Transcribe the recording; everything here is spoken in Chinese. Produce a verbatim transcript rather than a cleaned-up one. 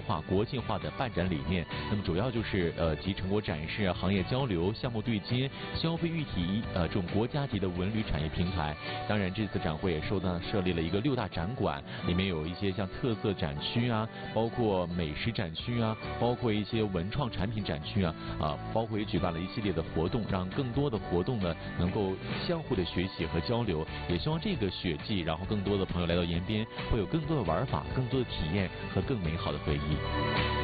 化、国际化的办展理念。那么主要就是呃集成果展示、行业交流、项目对接、消费一体呃这种国家级的文旅产业平台。当然，这次展会也受到设立了一个六大展馆，里面有一些像特色展区啊，包括美食展区啊，包括一些文创产品展区啊，啊，包括也举办了一系列的活动，让更多的活动呢能够相互的学习和交流。也希望这个雪季，然后更多的朋友来到延边，会有更多的玩法、更多的体验和更美好的回忆。